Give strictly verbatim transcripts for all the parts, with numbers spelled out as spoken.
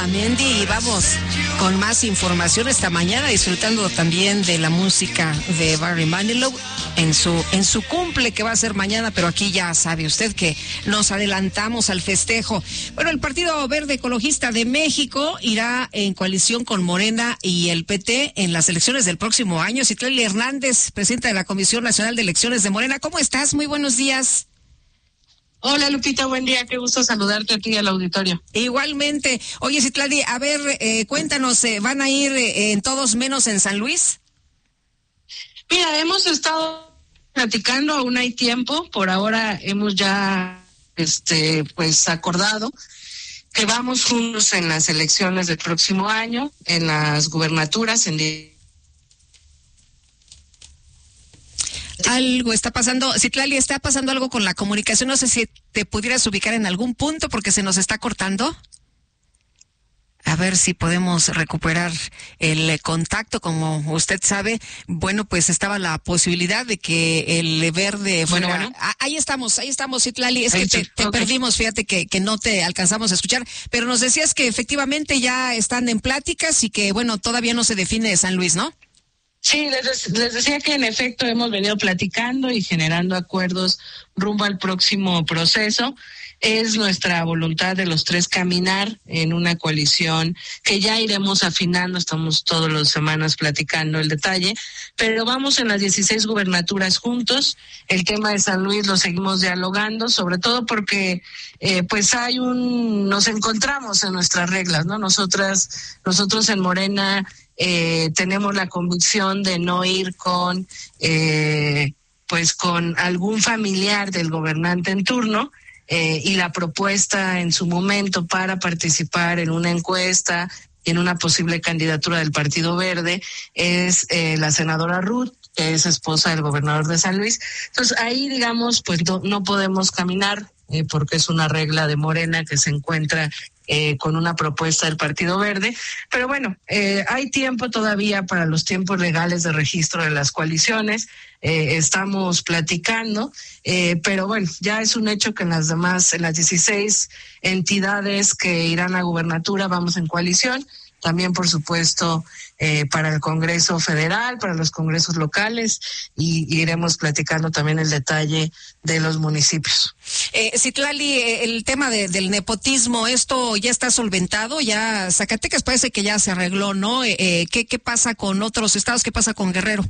Mendy, y vamos con más información esta mañana, disfrutando también de la música de Barry Manilow en su en su cumple que va a ser mañana, pero aquí ya sabe usted que nos adelantamos al festejo. Bueno, el Partido Verde Ecologista de México irá en coalición con Morena y el P T en las elecciones del próximo año. Citlali Hernández, presidenta de la Comisión Nacional de Elecciones de Morena, ¿cómo estás? Muy buenos días. Hola Lupita, buen día, qué gusto saludarte aquí al auditorio. Igualmente. Oye, Citlali, a ver, eh, cuéntanos, eh, ¿van a ir eh, en todos menos en San Luis? Mira, hemos estado platicando, aún hay tiempo, por ahora hemos ya este pues acordado que vamos juntos en las elecciones del próximo año, en las gubernaturas, en Algo está pasando, Citlali, está pasando algo con la comunicación, no sé si te pudieras ubicar en algún punto porque se nos está cortando. A ver si podemos recuperar el contacto. Como usted sabe, bueno, pues estaba la posibilidad de que el verde fuera... Bueno, bueno. Ah, ahí estamos, ahí estamos, Citlali, es Ahí que te, sí. te Okay. perdimos, fíjate que, que no te alcanzamos a escuchar, pero nos decías que efectivamente ya están en pláticas y que, bueno, todavía no se define San Luis, ¿no? Sí, les, les decía que en efecto hemos venido platicando y generando acuerdos rumbo al próximo proceso. Es nuestra voluntad de los tres caminar en una coalición que ya iremos afinando, estamos todas las semanas platicando el detalle, pero vamos en las dieciséis gubernaturas juntos. El tema de San Luis lo seguimos dialogando, sobre todo porque eh, pues hay un, nos encontramos en nuestras reglas, ¿no? Nosotras, nosotros en Morena eh, tenemos la convicción de no ir con, eh, pues con algún familiar del gobernante en turno. Eh, y la propuesta en su momento para participar en una encuesta, en una posible candidatura del Partido Verde, es eh, la senadora Ruth, que es esposa del gobernador de San Luis. Entonces ahí, digamos, pues no, no podemos caminar eh, porque es una regla de Morena que se encuentra eh, con una propuesta del Partido Verde. Pero bueno, eh, hay tiempo todavía para los tiempos legales de registro de las coaliciones. Eh, estamos platicando, eh, pero bueno, ya es un hecho que en las demás, en las dieciséis entidades que irán a gubernatura vamos en coalición. También, por supuesto, eh, para el Congreso Federal, para los congresos locales, y, y iremos platicando también el detalle de los municipios. Eh, Citlali, eh, el tema de, del nepotismo, ¿esto ya está solventado? Ya Zacatecas parece que ya se arregló, ¿no? Eh, ¿qué, ¿Qué pasa con otros estados? ¿Qué pasa con Guerrero?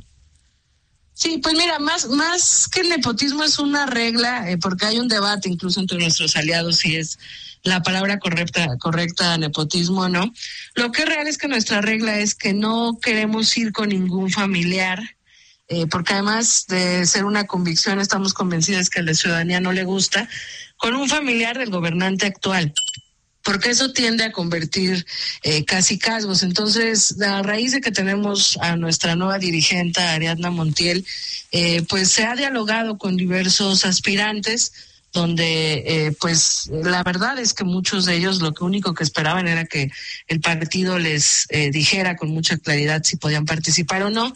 Sí, pues mira, más más que el nepotismo es una regla, eh, porque hay un debate incluso entre nuestros aliados si es la palabra correcta, correcta nepotismo o no. Lo que es real es que nuestra regla es que no queremos ir con ningún familiar, eh, porque además de ser una convicción, estamos convencidas que a la ciudadanía no le gusta, con un familiar del gobernante actual, porque eso tiende a convertir eh, cacicazgos. Entonces, a raíz de que tenemos a nuestra nueva dirigente, Ariadna Montiel, eh, pues se ha dialogado con diversos aspirantes, donde eh, pues la verdad es que muchos de ellos lo que único que esperaban era que el partido les eh, dijera con mucha claridad si podían participar o no.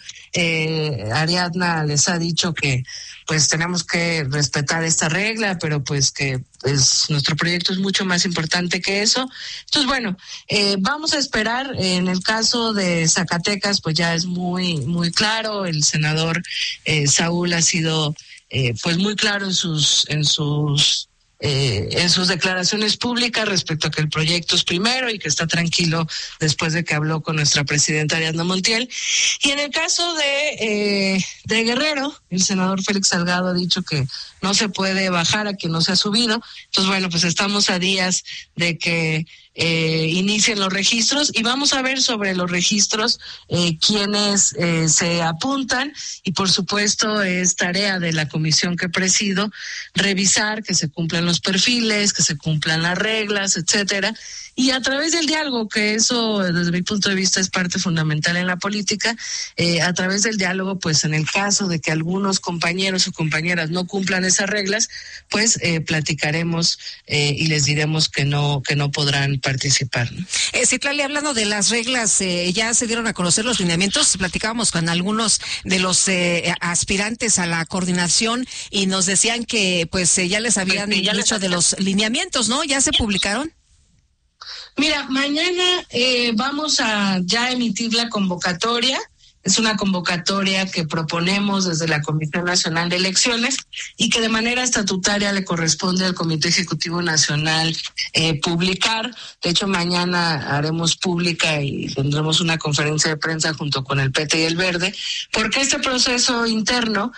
Eh, Ariadna les ha dicho que pues tenemos que respetar esta regla, pero pues que pues nuestro proyecto es mucho más importante que eso. Entonces, bueno, eh, vamos a esperar. En el caso de Zacatecas, pues ya es muy, muy claro. El senador eh, Saúl ha sido eh, pues muy claro en sus, en sus Eh, en sus declaraciones públicas respecto a que el proyecto es primero y que está tranquilo después de que habló con nuestra presidenta Ariadna Montiel. Y en el caso de eh, de Guerrero, el senador Félix Salgado ha dicho que no se puede bajar a quien no se ha subido. Entonces, bueno, pues estamos a días de que eh, inicien los registros y vamos a ver sobre los registros eh, quienes eh, se apuntan, y por supuesto es tarea de la comisión que presido revisar que se cumplan los perfiles, que se cumplan las reglas, etcétera. Y a través del diálogo, que eso desde mi punto de vista es parte fundamental en la política, eh, a través del diálogo, pues en el caso de que algunos compañeros o compañeras no cumplan esas reglas, pues eh, platicaremos eh, y les diremos que no que no podrán participar, ¿no? Eh, Citlali, hablando de las reglas, eh, ya se dieron a conocer los lineamientos. Platicábamos con algunos de los eh, aspirantes a la coordinación y nos decían que pues eh, ya les habían Pues, ya dicho les... de los lineamientos, ¿no? ¿Ya se publicaron? Mira, mañana eh, vamos a ya emitir la convocatoria. Es una convocatoria que proponemos desde la Comisión Nacional de Elecciones y que de manera estatutaria le corresponde al Comité Ejecutivo Nacional eh, publicar. De hecho, mañana haremos pública y tendremos una conferencia de prensa junto con el P T y el Verde, porque este proceso interno,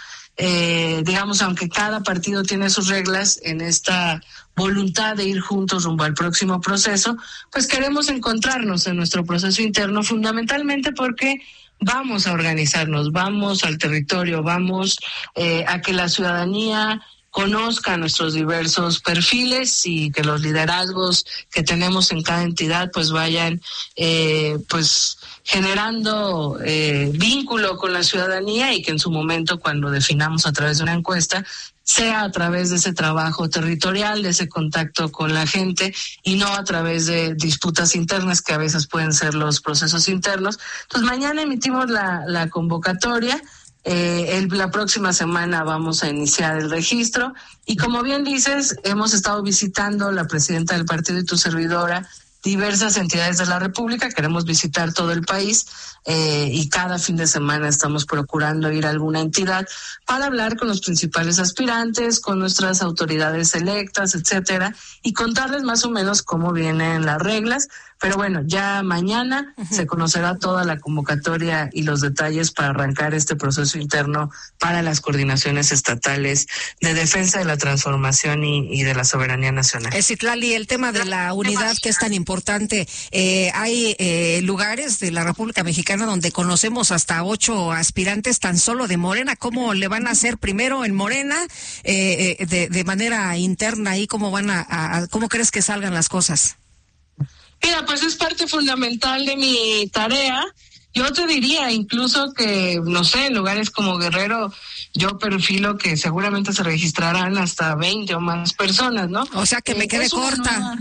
eh, digamos, aunque cada partido tiene sus reglas, en esta voluntad de ir juntos rumbo al próximo proceso, pues queremos encontrarnos en nuestro proceso interno, fundamentalmente porque vamos a organizarnos, vamos al territorio, vamos eh, a que la ciudadanía conozca nuestros diversos perfiles y que los liderazgos que tenemos en cada entidad pues vayan eh, pues generando eh, vínculo con la ciudadanía y que en su momento, cuando definamos a través de una encuesta, sea a través de ese trabajo territorial, de ese contacto con la gente y no a través de disputas internas que a veces pueden ser los procesos internos. Entonces mañana emitimos la, la convocatoria, eh, el, la próxima semana vamos a iniciar el registro y como bien dices, hemos estado visitando la presidenta del partido y tu servidora diversas entidades de la República, queremos visitar todo el país eh, y cada fin de semana estamos procurando ir a alguna entidad para hablar con los principales aspirantes, con nuestras autoridades electas, etcétera, y contarles más o menos cómo vienen las reglas. Pero bueno, ya mañana uh-huh. se conocerá toda la convocatoria y los detalles para arrancar este proceso interno para las coordinaciones estatales de defensa de la transformación y, y de la soberanía nacional. Eh, Citlali, el tema de la unidad que es tan importante, eh, hay eh, lugares de la República Mexicana donde conocemos hasta ocho aspirantes tan solo de Morena. ¿Cómo le van a hacer primero en Morena, eh, eh, de, de manera interna y cómo van a, a, cómo crees que salgan las cosas? Mira, pues es parte fundamental de mi tarea. Yo te diría incluso que, no sé, en lugares como Guerrero, yo perfilo que seguramente se registrarán hasta veinte o más personas, ¿no? O sea que me eh, quedé corta. Nueva...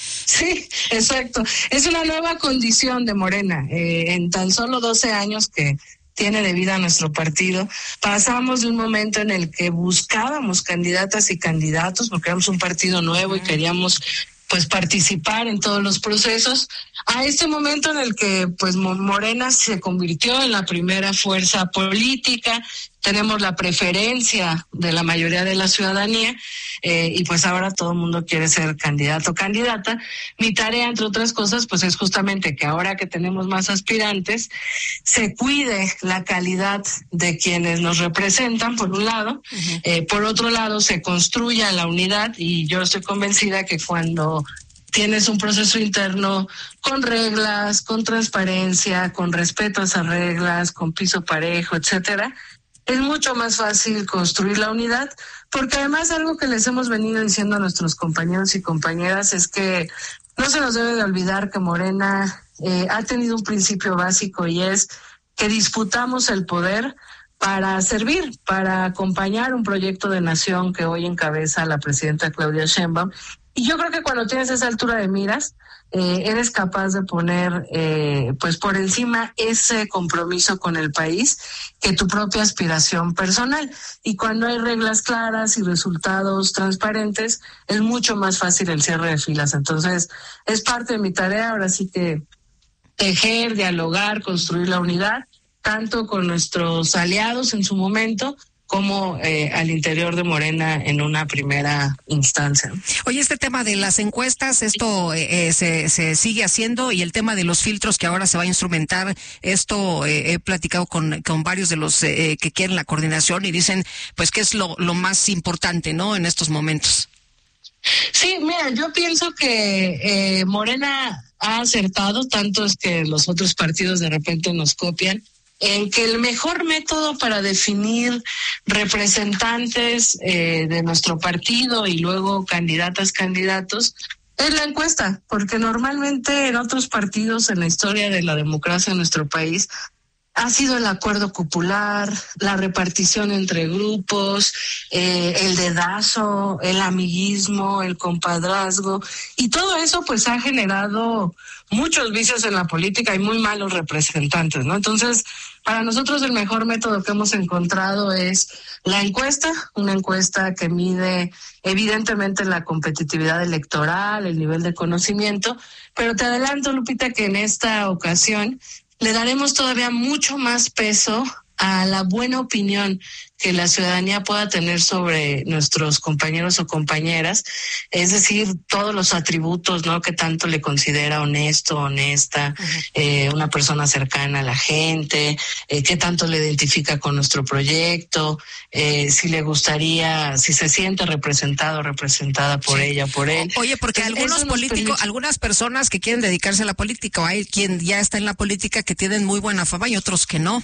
Sí, exacto. Es una nueva condición de Morena. Eh, en tan solo doce años que tiene de vida nuestro partido, pasamos de un momento en el que buscábamos candidatas y candidatos, porque éramos un partido nuevo y queríamos pues participar en todos los procesos, a este momento en el que pues Morena se convirtió en la primera fuerza política, tenemos la preferencia de la mayoría de la ciudadanía eh, y pues ahora todo el mundo quiere ser candidato o candidata. Mi tarea, entre otras cosas, pues es justamente que ahora que tenemos más aspirantes, se cuide la calidad de quienes nos representan, por un lado, uh-huh. eh, por otro lado, se construya la unidad y yo estoy convencida que cuando tienes un proceso interno con reglas, con transparencia, con respeto a esas reglas, con piso parejo, etcétera, es mucho más fácil construir la unidad, porque además algo que les hemos venido diciendo a nuestros compañeros y compañeras es que no se nos debe de olvidar que Morena eh, ha tenido un principio básico y es que disputamos el poder para servir, para acompañar un proyecto de nación que hoy encabeza la presidenta Claudia Sheinbaum. Y yo creo que cuando tienes esa altura de miras, eh, eres capaz de poner eh, pues por encima ese compromiso con el país que tu propia aspiración personal. Y cuando hay reglas claras y resultados transparentes, es mucho más fácil el cierre de filas. Entonces, es parte de mi tarea ahora sí que tejer, dialogar, construir la unidad, tanto con nuestros aliados en su momento, como eh, al interior de Morena en una primera instancia. Oye, este tema de las encuestas, esto eh, se, se sigue haciendo, y el tema de los filtros que ahora se va a instrumentar, esto eh, he platicado con, con varios de los eh, que quieren la coordinación y dicen pues que es lo, lo más importante, ¿no?, en estos momentos. Sí, mira, yo pienso que eh, Morena ha acertado, tanto es que los otros partidos de repente nos copian, en que el mejor método para definir representantes eh, de nuestro partido y luego candidatas, candidatos, es la encuesta, porque normalmente en otros partidos en la historia de la democracia en nuestro país ha sido el acuerdo cupular, la repartición entre grupos, eh, el dedazo, el amiguismo, el compadrazgo, y todo eso pues ha generado muchos vicios en la política y muy malos representantes, ¿no? Entonces, para nosotros el mejor método que hemos encontrado es la encuesta, una encuesta que mide evidentemente la competitividad electoral, el nivel de conocimiento, pero te adelanto, Lupita, que en esta ocasión le daremos todavía mucho más peso a la buena opinión que la ciudadanía pueda tener sobre nuestros compañeros o compañeras, es decir, todos los atributos, ¿no? Que tanto le considera honesto, honesta, uh-huh. eh, una persona cercana a la gente, eh, qué tanto le identifica con nuestro proyecto, eh, si le gustaría, si se siente representado, representada por sí. ella, por él. Oye, porque Entonces, algunos políticos, permite... algunas personas que quieren dedicarse a la política, o hay quien ya está en la política que tienen muy buena fama y otros que no.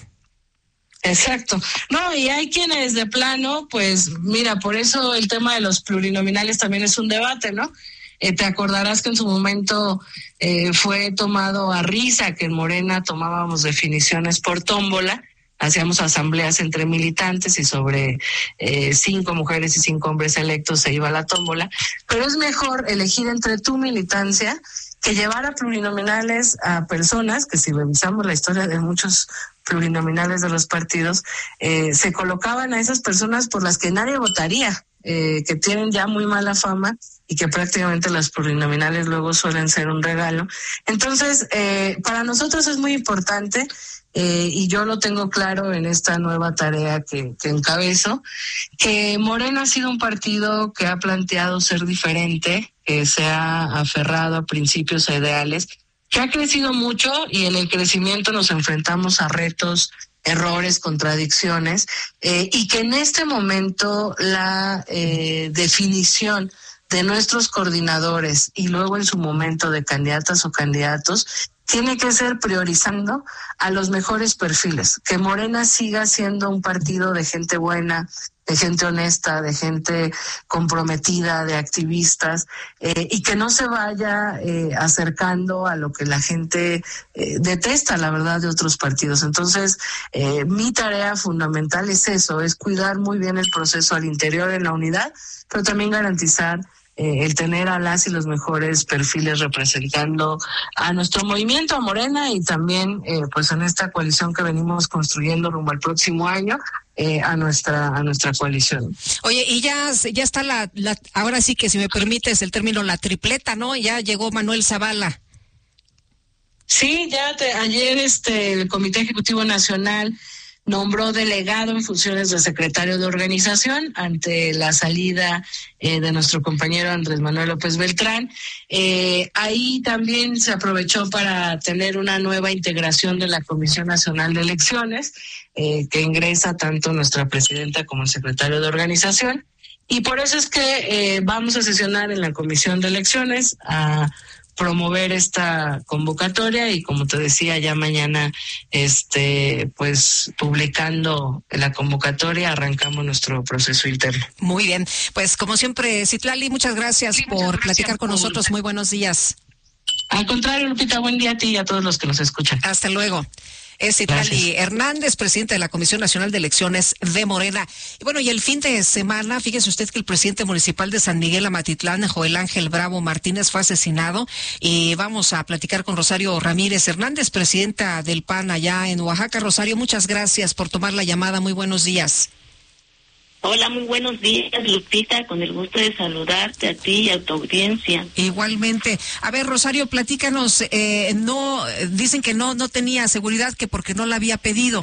Exacto. No, y hay quienes de plano, pues mira, por eso el tema de los plurinominales también es un debate, ¿no? Eh, te acordarás que en su momento eh, fue tomado a risa que en Morena tomábamos definiciones por tómbola, hacíamos asambleas entre militantes y sobre eh, cinco mujeres y cinco hombres electos se iba a la tómbola, pero es mejor elegir entre tu militancia que llevar a plurinominales a personas que, si revisamos la historia de muchos plurinominales de los partidos, eh, se colocaban a esas personas por las que nadie votaría, eh, que tienen ya muy mala fama y que prácticamente las plurinominales luego suelen ser un regalo. Entonces, eh, para nosotros es muy importante, eh, y yo lo tengo claro en esta nueva tarea que, que encabezo, que Morena ha sido un partido que ha planteado ser diferente, que se ha aferrado a principios e ideales, que ha crecido mucho, y en el crecimiento nos enfrentamos a retos, errores, contradicciones, eh, y que en este momento la eh, definición de nuestros coordinadores y luego en su momento de candidatas o candidatos tiene que ser priorizando a los mejores perfiles, que Morena siga siendo un partido de gente buena, de gente honesta, de gente comprometida, de activistas, eh, y que no se vaya eh, acercando a lo que la gente eh, detesta, la verdad, de otros partidos. Entonces, eh, mi tarea fundamental es eso, es cuidar muy bien el proceso al interior en la unidad, pero también garantizar Eh, el tener a las y los mejores perfiles representando a nuestro movimiento, a Morena, y también eh, pues en esta coalición que venimos construyendo rumbo al próximo año, eh, a nuestra a nuestra coalición. Oye, y ya ya está la, la ahora sí que, si me permites el término, la tripleta, ¿no? Ya llegó Manuel Zavala. Sí, ya te, ayer este el Comité Ejecutivo Nacional nombró delegado en funciones de secretario de organización ante la salida eh, de nuestro compañero Andrés Manuel López Beltrán. Eh, ahí también se aprovechó para tener una nueva integración de la Comisión Nacional de Elecciones, eh, que ingresa tanto nuestra presidenta como el secretario de organización. Y por eso es que eh, vamos a sesionar en la Comisión de Elecciones a promover esta convocatoria, y como te decía, ya mañana este pues publicando la convocatoria arrancamos nuestro proceso interno. Muy bien, pues como siempre, Citlali, muchas gracias sí, por muchas gracias platicar con por... nosotros. Muy buenos días. Al contrario, Lupita, buen día a ti y a todos los que nos escuchan. Hasta luego. Es Citlali Hernández, presidente de la Comisión Nacional de Elecciones de Morena. Y bueno, y el fin de semana, fíjese usted que el presidente municipal de San Miguel Amatitlán, Joel Ángel Bravo Martínez, fue asesinado. Y vamos a platicar con Rosario Ramírez Hernández, presidenta del P A N allá en Oaxaca. Rosario, muchas gracias por tomar la llamada. Muy buenos días. Hola, muy buenos días, Lupita, con el gusto de saludarte a ti y a tu audiencia. Igualmente. A ver, Rosario, platícanos, eh, no, dicen que no, no tenía seguridad, que porque no la había pedido.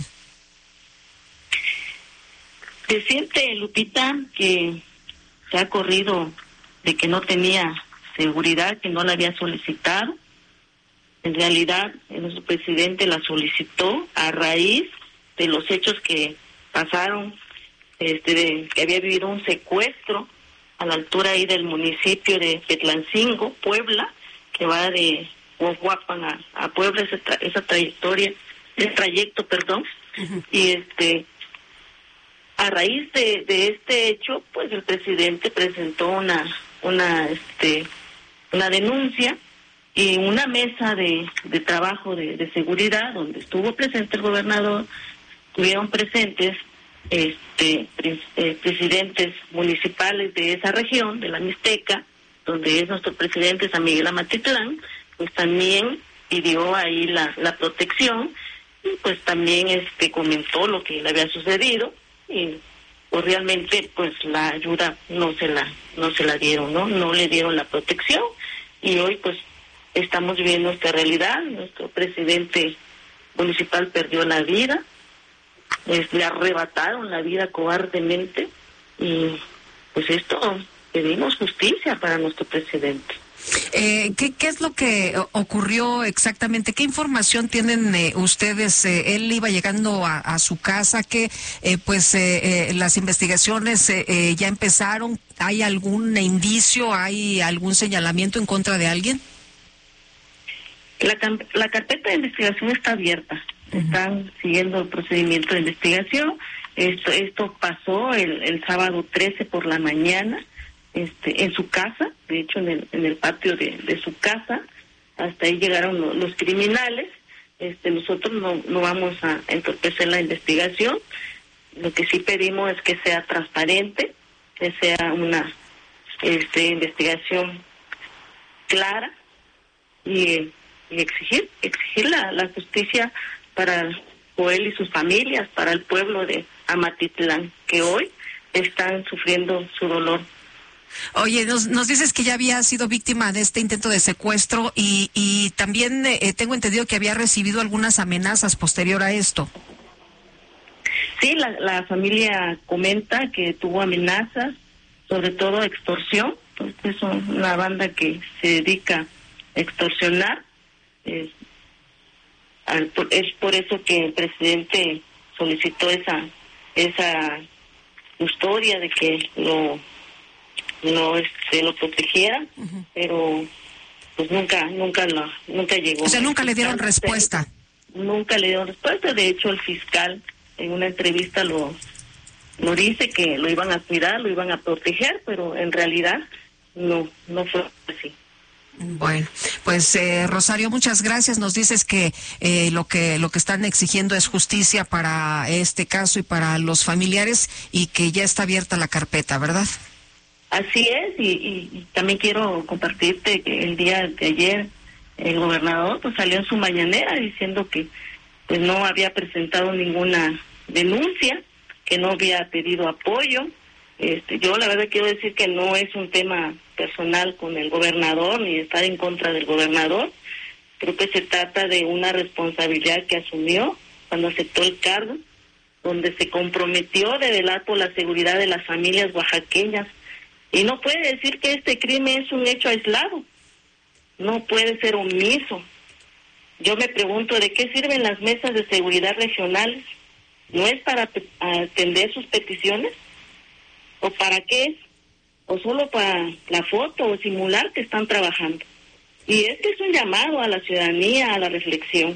Decirte, Lupita, que se ha corrido de que no tenía seguridad, que no la había solicitado. En realidad, nuestro presidente la solicitó a raíz de los hechos que pasaron. Este, de, que había vivido un secuestro a la altura ahí del municipio de Petlancingo, Puebla, que va de Huajuapan a, a Puebla, esa, tra, esa trayectoria, ese trayecto, perdón, uh-huh. Y este, a raíz de, de este hecho, pues el presidente presentó una, una, este, una denuncia y una mesa de, de trabajo de, de seguridad donde estuvo presente el gobernador, estuvieron presentes este pre, eh, presidentes municipales de esa región, de la Mixteca, donde es nuestro presidente San Miguel Amatitlán, pues también pidió ahí la, la protección, y pues también este comentó lo que le había sucedido, y pues realmente pues la ayuda no se la no se la dieron, no no le dieron la protección, y hoy pues estamos viviendo esta realidad. Nuestro presidente municipal perdió la vida, les, le arrebataron la vida cobardemente, y pues esto, pedimos justicia para nuestro presidente. Eh, ¿qué, ¿Qué es lo que ocurrió exactamente? ¿Qué información tienen eh, ustedes? Eh, él iba llegando a, a su casa, que eh, pues eh, eh, las investigaciones eh, eh, ya empezaron. ¿Hay algún indicio, hay algún señalamiento en contra de alguien? La, la carpeta de investigación está abierta. Uh-huh. Están siguiendo el procedimiento de investigación. Esto, esto pasó el, el sábado trece por la mañana. Este, en su casa, de hecho en el, en el patio de, de su casa, hasta ahí llegaron los, los criminales. Este, nosotros no, no vamos a entorpecer la investigación. Lo que sí pedimos es que sea transparente, que sea una este, investigación clara, y, y exigir, exigir la, la justicia para Joel y sus familias, para el pueblo de Amatitlán, que hoy están sufriendo su dolor. Oye, nos, nos dices que ya había sido víctima de este intento de secuestro, y, y también eh, tengo entendido que había recibido algunas amenazas posterior a esto. Sí, la, la familia comenta que tuvo amenazas, sobre todo extorsión, porque es una banda que se dedica a extorsionar. Es, es por eso que el presidente solicitó esa esa custodia, de que lo no este lo protegiera, uh-huh. pero pues nunca nunca lo nunca llegó. O sea, nunca le dieron respuesta. Nunca le dieron respuesta. De hecho, el fiscal en una entrevista lo lo dice, que lo iban a cuidar, lo iban a proteger, pero en realidad no no fue así. Bueno, pues eh, Rosario, muchas gracias. Nos dices que eh, lo que lo que están exigiendo es justicia para este caso y para los familiares, y que ya está abierta la carpeta, ¿verdad? Así es, y, y, y también quiero compartirte que el día de ayer el gobernador pues salió en su mañanera diciendo que pues no había presentado ninguna denuncia, que no había pedido apoyo. Este, yo la verdad quiero decir que no es un tema personal con el gobernador, ni estar en contra del gobernador. Creo que se trata de una responsabilidad que asumió cuando aceptó el cargo, donde se comprometió de velar por la seguridad de las familias oaxaqueñas. Y no puede decir que este crimen es un hecho aislado. No puede ser omiso. Yo me pregunto, ¿de qué sirven las mesas de seguridad regionales? ¿No es para atender sus peticiones? ¿O para qué es? ¿O solo para la foto o simular que están trabajando? Y este es un llamado a la ciudadanía a la reflexión.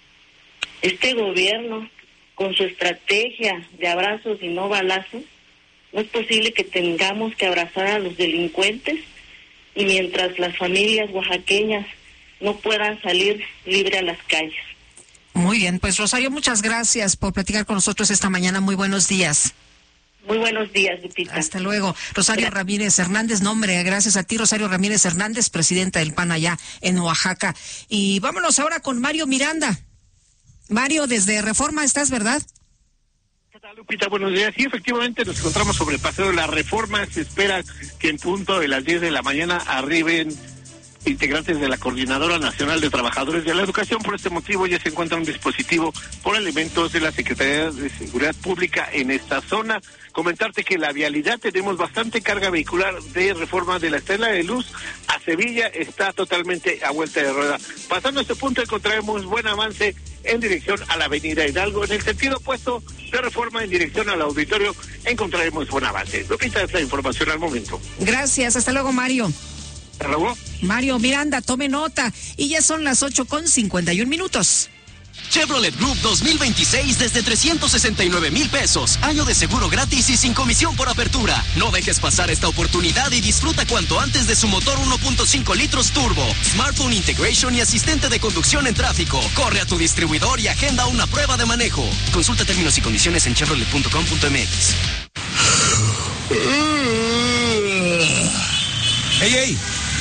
Este gobierno, con su estrategia de abrazos y no balazos, no es posible que tengamos que abrazar a los delincuentes, y mientras las familias oaxaqueñas no puedan salir libre a las calles. Muy bien, pues Rosario, muchas gracias por platicar con nosotros esta mañana. Muy buenos días. Muy buenos días, Lupita. Hasta luego. Rosario gracias. Ramírez Hernández, nombre, gracias a ti, Rosario Ramírez Hernández, presidenta del P A N allá en Oaxaca. Y vámonos ahora con Mario Miranda. Mario, desde Reforma estás, ¿verdad? ¿Qué tal, Lupita? Buenos días. Sí, efectivamente nos encontramos sobre el Paseo de la Reforma. Se espera que en punto de las diez de la mañana arriben integrantes de la Coordinadora Nacional de Trabajadores de la Educación. Por este motivo ya se encuentra un dispositivo por elementos de la Secretaría de Seguridad Pública en esta zona. Comentarte que la vialidad, tenemos bastante carga vehicular de Reforma de la Estela de Luz a Sevilla, está totalmente a vuelta de rueda. Pasando este punto encontraremos buen avance en dirección a la Avenida Hidalgo. En el sentido opuesto de Reforma en dirección al auditorio encontraremos buen avance. Lupita, es la información al momento. Gracias, hasta luego, Mario. Hasta luego. Mario Miranda, tome nota. Y ya son las ocho con cincuenta y un minutos. Chevrolet Group dos mil veintiséis desde trescientos sesenta y nueve mil pesos. Año de seguro gratis y sin comisión por apertura. No dejes pasar esta oportunidad y disfruta cuanto antes de su motor uno punto cinco litros turbo, smartphone integration y asistente de conducción en tráfico. Corre a tu distribuidor y agenda una prueba de manejo. Consulta términos y condiciones en chevrolet punto com punto m x. ¡Ey, ey!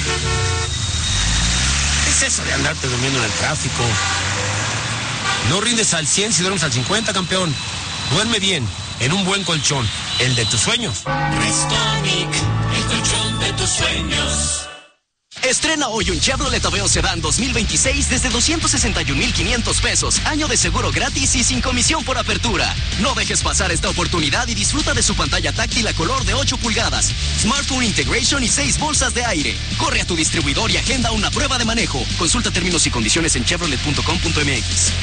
¿Qué es eso de andarte durmiendo en el tráfico? No rindes al cien si duermes al cincuenta, campeón. Duerme bien, en un buen colchón, el de tus sueños. Restonic, el colchón de tus sueños. Estrena hoy un Chevrolet Aveo Sedán dos mil veintiséis desde doscientos sesenta y un mil quinientos pesos. Año de seguro gratis y sin comisión por apertura. No dejes pasar esta oportunidad y disfruta de su pantalla táctil a color de ocho pulgadas, smartphone integration y seis bolsas de aire. Corre a tu distribuidor y agenda una prueba de manejo. Consulta términos y condiciones en chevrolet punto com punto m x.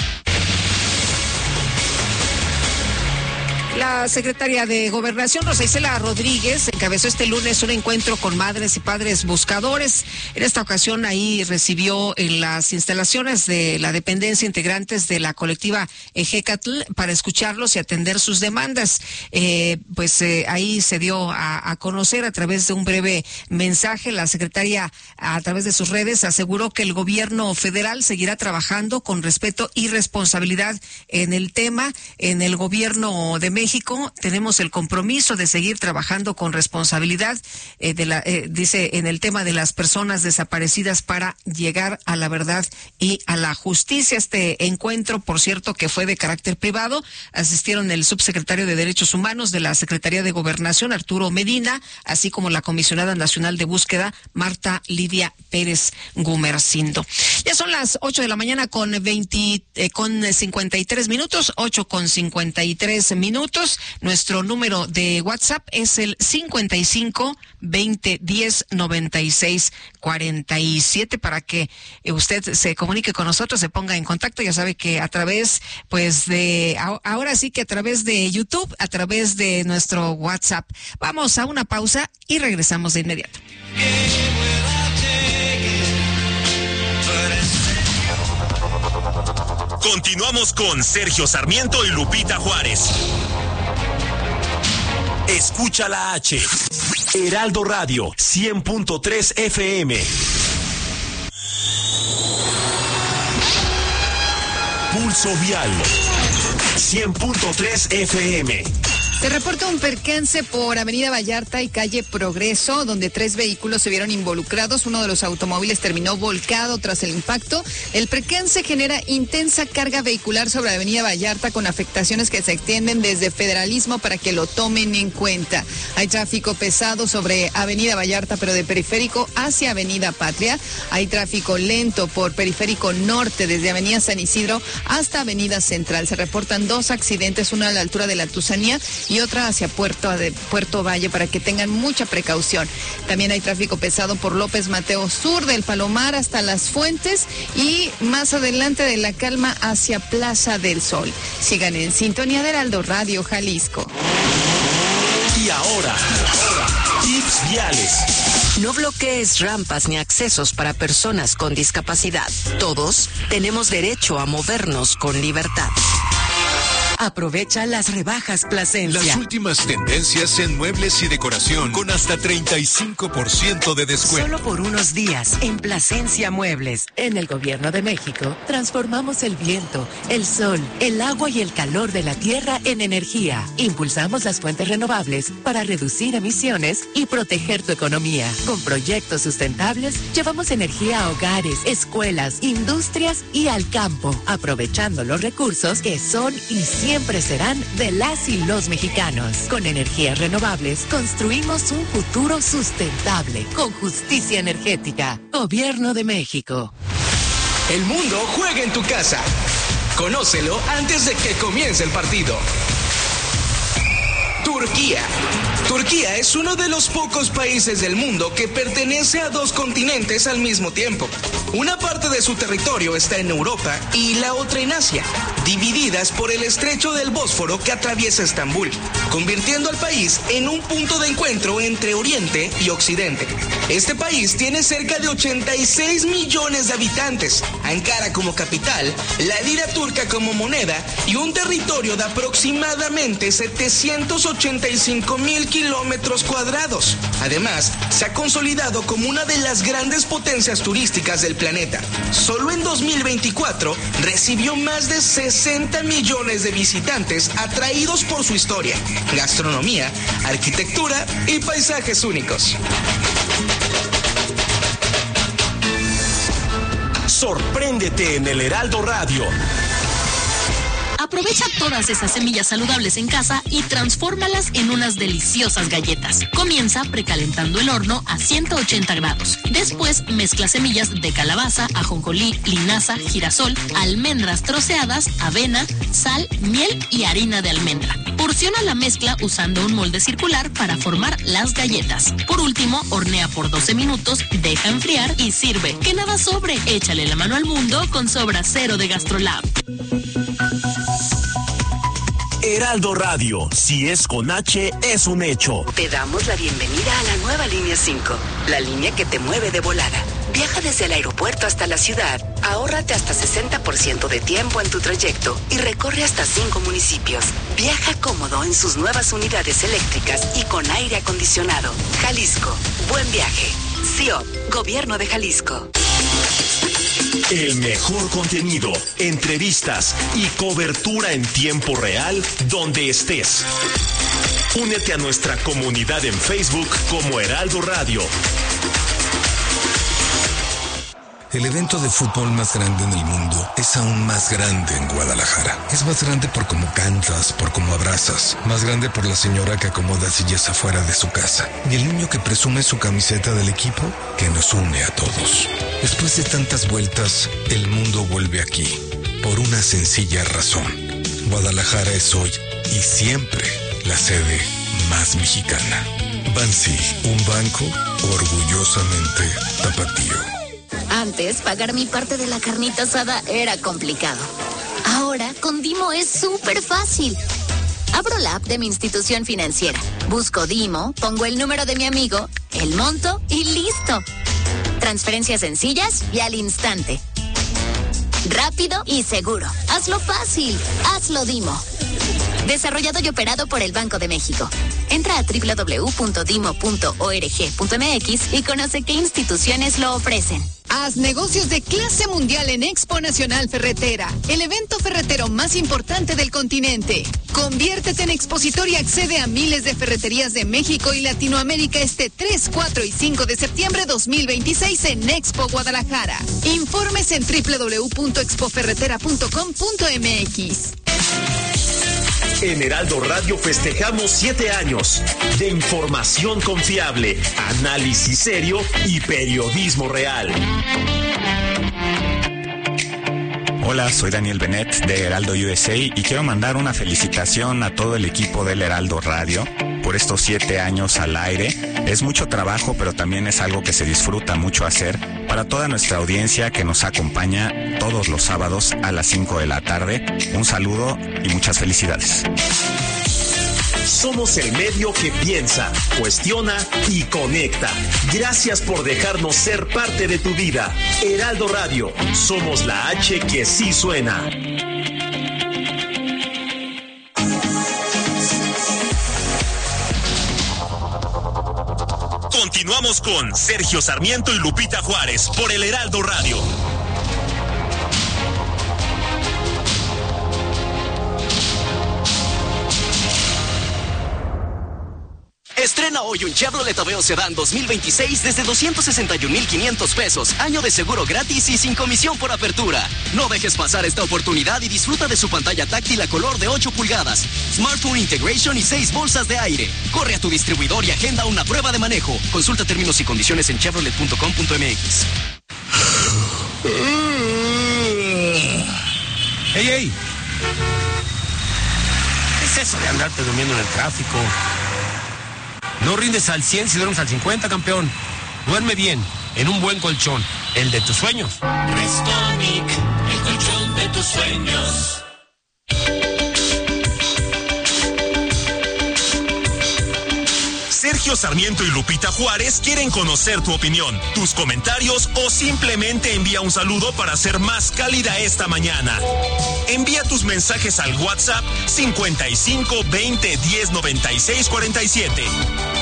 La secretaria de Gobernación, Rosa Isela Rodríguez, encabezó este lunes un encuentro con madres y padres buscadores. En esta ocasión ahí recibió en las instalaciones de la dependencia integrantes de la colectiva Ejecatl para escucharlos y atender sus demandas. Eh, pues eh, ahí se dio a, a conocer a través de un breve mensaje. La secretaria, a través de sus redes, aseguró que el gobierno federal seguirá trabajando con respeto y responsabilidad en el tema. En el gobierno de México tenemos el compromiso de seguir trabajando con responsabilidad, eh, de la, eh, dice, en el tema de las personas desaparecidas para llegar a la verdad y a la justicia. Este encuentro, por cierto, que fue de carácter privado, asistieron el subsecretario de Derechos Humanos de la Secretaría de Gobernación, Arturo Medina, así como la comisionada nacional de búsqueda, Marta Lidia Pérez Gumercindo. Ya son las ocho de la mañana con veinte, eh, con cincuenta y tres minutos, ocho con cincuenta y tres minutos. Nuestro número de WhatsApp es el cincuenta y cinco, veinte, diez, noventa y seis, cuarenta y siete para que usted se comunique con nosotros, se ponga en contacto. Ya sabe que a través, pues de, ahora sí que a través de YouTube, a través de nuestro WhatsApp. Vamos a una pausa y regresamos de inmediato. Continuamos con Sergio Sarmiento y Lupita Juárez. Escucha la H. Heraldo Radio, cien punto tres F M. Pulso Vial, cien punto tres F M. Se reporta un percance por Avenida Vallarta y calle Progreso, donde tres vehículos se vieron involucrados. Uno de los automóviles terminó volcado tras el impacto. El percance genera intensa carga vehicular sobre Avenida Vallarta, con afectaciones que se extienden desde Federalismo para que lo tomen en cuenta. Hay tráfico pesado sobre Avenida Vallarta, pero de Periférico hacia Avenida Patria. Hay tráfico lento por Periférico Norte, desde Avenida San Isidro hasta Avenida Central. Se reportan dos accidentes, uno a la altura de la Tusanía y otra hacia Puerto, de Puerto Valle, para que tengan mucha precaución. También hay tráfico pesado por López Mateo Sur, del Palomar hasta Las Fuentes, y más adelante de La Calma hacia Plaza del Sol. Sigan en sintonía de Heraldo Radio Jalisco. Y ahora, tips viales. No bloquees rampas ni accesos para personas con discapacidad. Todos tenemos derecho a movernos con libertad. Aprovecha las rebajas Plasencia. Las últimas tendencias en muebles y decoración con hasta treinta y cinco por ciento de descuento. Solo por unos días en Plasencia Muebles. En el Gobierno de México transformamos el viento, el sol, el agua y el calor de la tierra en energía. Impulsamos las fuentes renovables para reducir emisiones y proteger tu economía. Con proyectos sustentables llevamos energía a hogares, escuelas, industrias y al campo, aprovechando los recursos que son y siempre serán de las y los mexicanos. Con energías renovables construimos un futuro sustentable, con justicia energética. Gobierno de México. El mundo juega en tu casa. Conócelo antes de que comience el partido. Turquía. Turquía es uno de los pocos países del mundo que pertenece a dos continentes al mismo tiempo. Una parte de su territorio está en Europa y la otra en Asia, divididas por el estrecho del Bósforo que atraviesa Estambul, convirtiendo al país en un punto de encuentro entre Oriente y Occidente. Este país tiene cerca de ochenta y seis millones de habitantes, Ankara como capital, la lira turca como moneda y un territorio de aproximadamente setecientos ochenta y cinco mil kilómetros cuadrados. Además, se ha consolidado como una de las grandes potencias turísticas del planeta. Solo en dos mil veinticuatro recibió más de sesenta millones de visitantes atraídos por su historia, gastronomía, arquitectura y paisajes únicos. Sorpréndete en el Heraldo Radio. Aprovecha todas esas semillas saludables en casa y transfórmalas en unas deliciosas galletas. Comienza precalentando el horno a ciento ochenta grados. Después mezcla semillas de calabaza, ajonjolí, linaza, girasol, almendras troceadas, avena, sal, miel y harina de almendra. Porciona la mezcla usando un molde circular para formar las galletas. Por último, hornea por doce minutos, deja enfriar y sirve. Que nada sobre. Échale la mano al mundo con Sobra Cero de GastroLab. Heraldo Radio, si es con H, es un hecho. Te damos la bienvenida a la nueva línea cinco, la línea que te mueve de volada. Viaja desde el aeropuerto hasta la ciudad, ahórrate hasta sesenta por ciento de tiempo en tu trayecto y recorre hasta cinco municipios. Viaja cómodo en sus nuevas unidades eléctricas y con aire acondicionado. Jalisco, buen viaje. C I O P, Gobierno de Jalisco. El mejor contenido, entrevistas y cobertura en tiempo real donde estés. Únete a nuestra comunidad en Facebook como Heraldo Radio. El evento de fútbol más grande en el mundo es aún más grande en Guadalajara. Es más grande por cómo cantas, por cómo abrazas. Más grande por la señora que acomoda sillas afuera de su casa. Y el niño que presume su camiseta del equipo que nos une a todos. Después de tantas vueltas, el mundo vuelve aquí. Por una sencilla razón. Guadalajara es hoy y siempre la sede más mexicana. Bansi, un banco orgullosamente tapatío. Antes, pagar mi parte de la carnita asada era complicado. Ahora, con Dimo es súper fácil. Abro la app de mi institución financiera, busco Dimo, pongo el número de mi amigo, el monto y listo. Transferencias sencillas y al instante. Rápido y seguro. Hazlo fácil. Hazlo Dimo. Desarrollado y operado por el Banco de México. Entra a doble u doble u doble u punto dimo punto org punto m x y conoce qué instituciones lo ofrecen. Haz negocios de clase mundial en Expo Nacional Ferretera, el evento ferretero más importante del continente. Conviértete en expositor y accede a miles de ferreterías de México y Latinoamérica este tres, cuatro y cinco de septiembre dos mil veintiséis en Expo Guadalajara. Informes en doble u doble u doble u punto expo ferretera punto com punto m x. En Heraldo Radio festejamos siete años de información confiable, análisis serio y periodismo real. Hola, soy Daniel Benet de Heraldo U S A y quiero mandar una felicitación a todo el equipo del Heraldo Radio por estos siete años al aire. Es mucho trabajo, pero también es algo que se disfruta mucho hacer. Para toda nuestra audiencia que nos acompaña todos los sábados a las cinco de la tarde, un saludo y muchas felicidades. Somos el medio que piensa, cuestiona y conecta. Gracias por dejarnos ser parte de tu vida. Heraldo Radio, somos la H que sí suena. Continuamos con Sergio Sarmiento y Lupita Juárez por el Heraldo Radio. Estrena hoy un Chevrolet Aveo Sedán dos mil veintiséis desde doscientos sesenta y un mil quinientos pesos, año de seguro gratis y sin comisión por apertura. No dejes pasar esta oportunidad y disfruta de su pantalla táctil a color de ocho pulgadas, Smartphone Integration y seis bolsas de aire. Corre a tu distribuidor y agenda una prueba de manejo. Consulta términos y condiciones en chevrolet punto com punto m x. ¡Ey, ey! ¿Qué es eso de andarte durmiendo en el tráfico? No rindes al cien si duermes al cincuenta, campeón. Duerme bien, en un buen colchón, el de tus sueños. Restonic, el colchón de tus sueños. Sergio Sarmiento y Lupita Juárez quieren conocer tu opinión, tus comentarios o simplemente envía un saludo para ser más cálida esta mañana. Envía tus mensajes al WhatsApp cincuenta y cinco veinte diez noventa y seis cuarenta y siete.